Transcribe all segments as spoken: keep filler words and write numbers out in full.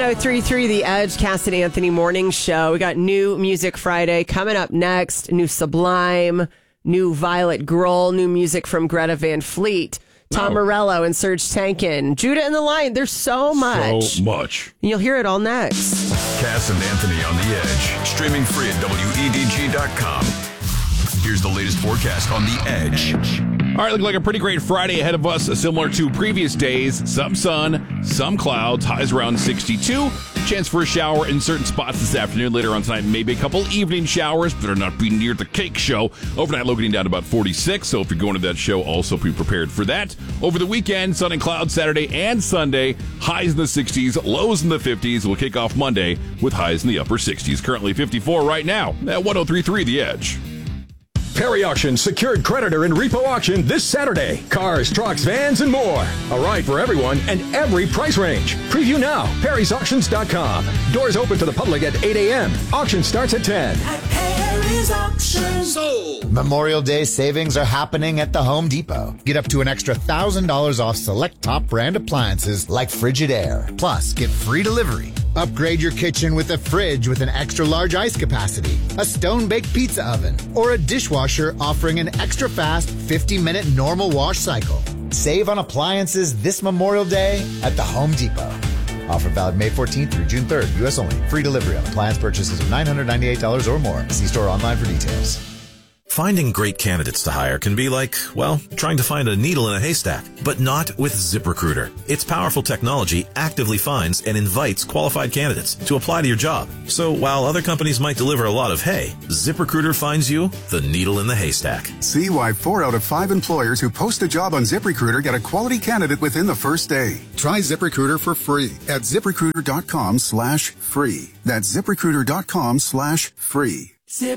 one oh three point three The Edge, Cass and Anthony Morning Show. We got new Music Friday coming up next. New Sublime, new Violet Grohl, new music from Greta Van Fleet, Tom Wow. Morello and Serge Tankian, Judah and the Lion. There's so much. So much. And you'll hear it all next. Cass and Anthony on the Edge. Streaming free at W E D G dot com. Here's the latest forecast on the Edge. All right, looking like a pretty great Friday ahead of us, similar to previous days. Some sun, some clouds, highs around sixty-two. Chance for a shower in certain spots this afternoon. Later on tonight, maybe a couple evening showers, but they're not being near the cake show. Overnight low getting down to about forty-six, so if you're going to that show, also be prepared for that. Over the weekend, sun and clouds Saturday and Sunday. Highs in the sixties, lows in the fifties. We'll kick off Monday with highs in the upper sixties. Currently fifty-four right now at one oh three point three The Edge. Perry Auction secured creditor and repo auction this Saturday. Cars, trucks, vans, and more. A ride for everyone and every price range. Preview now. Perrys Auctions dot com. Doors open to the public at eight a.m. Auction starts at ten. At Perry's Auctions. Sold. Memorial Day savings are happening at the Home Depot. Get up to an extra one thousand dollars off select top brand appliances like Frigidaire. Plus, get free delivery. Upgrade your kitchen with a fridge with an extra large ice capacity, a stone-baked pizza oven, or a dishwasher offering an extra fast fifty minute normal wash cycle. Save on appliances this Memorial Day at the Home Depot. Offer valid May fourteenth through June third. U S only. Free delivery on appliance purchases of nine hundred ninety-eight dollars or more. See store online for details. Finding great candidates to hire can be like, well, trying to find a needle in a haystack, but not with ZipRecruiter. Its powerful technology actively finds and invites qualified candidates to apply to your job. So while other companies might deliver a lot of hay, ZipRecruiter finds you the needle in the haystack. See why four out of five employers who post a job on ZipRecruiter get a quality candidate within the first day. Try ZipRecruiter for free at ZipRecruiter.com slash free. That's ZipRecruiter.com slash free.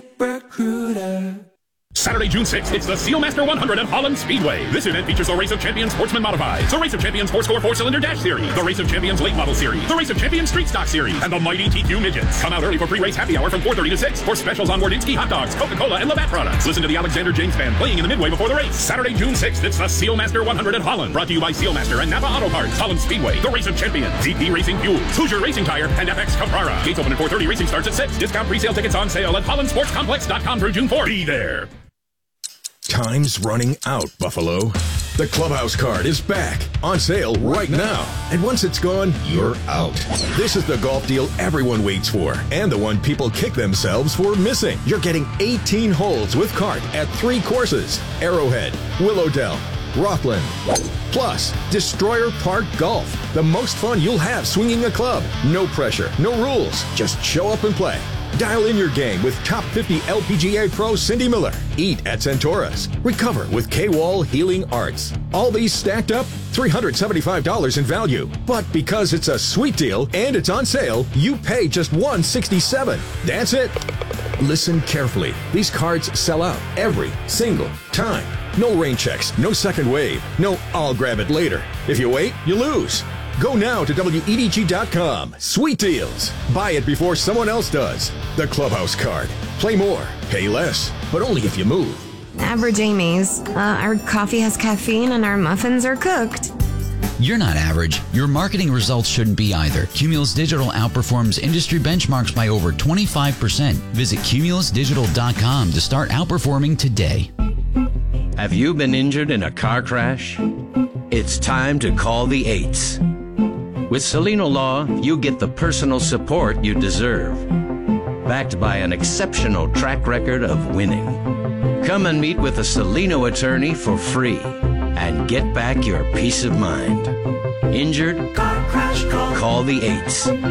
ZipRecruiter. Saturday, June sixth, it's the Sealmaster one hundred at Holland Speedway. This event features the Race of Champions Sportsman Modified, the Race of Champions four-score four-cylinder dash series, the Race of Champions late model series, the Race of Champions street stock series, and the mighty T Q midgets. Come out early for pre-race happy hour from four thirty to six for specials on Wardinsky hot dogs, Coca-Cola, and Labatt products. Listen to the Alexander James Band playing in the midway before the race. Saturday, June sixth, it's the Sealmaster one hundred at Holland. Brought to you by Sealmaster and Napa Auto Parts, Holland Speedway, the Race of Champions, Z P Racing Fuels, Hoosier Racing Tire, and F X Caprara. Gates open at four thirty, racing starts at six. Discount pre-sale tickets on sale at holland sports complex dot com through June fourth. Be there. Time's running out, Buffalo. The Clubhouse card is back, on sale right now. And once it's gone, you're out. This is the golf deal everyone waits for, and the one people kick themselves for missing. You're getting eighteen holes with cart at three courses: Arrowhead, Willowdale, Rothland. Plus, Destroyer Park Golf. The most fun you'll have swinging a club. No pressure, no rules. Just show up and play. Dial in your game with top fifty L P G A pro Cindy Miller. Eat at Centaurus. Recover with K-Wall Healing Arts. All these stacked up, three hundred seventy-five dollars in value. But because it's a sweet deal and it's on sale, you pay just one hundred sixty-seven dollars. That's it. Listen carefully. These cards sell out every single time. No rain checks, no second wave, no I'll grab it later. If you wait, you lose. Go now to W E D G dot com. Sweet deals. Buy it before someone else does. The Clubhouse card. Play more, pay less, but only if you move. Average Amy's. Uh, our coffee has caffeine and our muffins are cooked. You're not average. Your marketing results shouldn't be either. Cumulus Digital outperforms industry benchmarks by over twenty-five percent. Visit Cumulus Digital dot com to start outperforming today. Have you been injured in a car crash? It's time to call the eights. With Celino Law, you get the personal support you deserve, backed by an exceptional track record of winning. Come and meet with a Celino attorney for free and get back your peace of mind. Injured? Car crash call. Call the eights. Car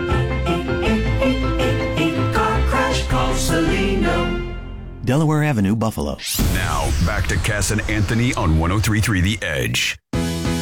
crash call Celino. Delaware Avenue, Buffalo. Now, back to Cass and Anthony on one oh three point three The Edge.